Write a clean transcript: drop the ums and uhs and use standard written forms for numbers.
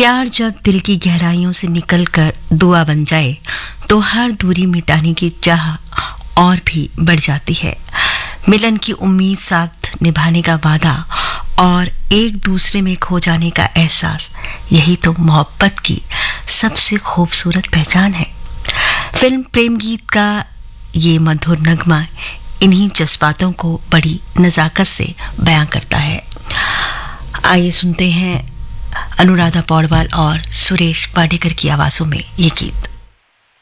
प्यार जब दिल की गहराइयों से निकलकर दुआ बन जाए तो हर दूरी मिटाने की चाह और भी बढ़ जाती है। मिलन की उम्मीद, साथ निभाने का वादा और एक दूसरे में खो जाने का एहसास, यही तो मोहब्बत की सबसे खूबसूरत पहचान है। फिल्म प्रेम गीत का ये मधुर नगमा इन्हीं जज्बातों को बड़ी नज़ाकत से बयां करता है। आइए सुनते हैं अनुराधा पौडवाल और सुरेश वाडेकर की आवाज़ों में ये गीत।